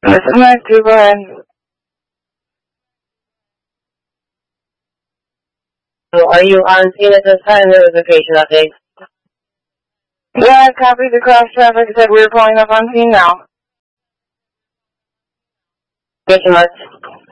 Listen, Mark, do go ahead. Are you on scene at this time? There was a patient update. Yeah, copy the cross traffic. Said we're pulling up on scene now. Patient mark.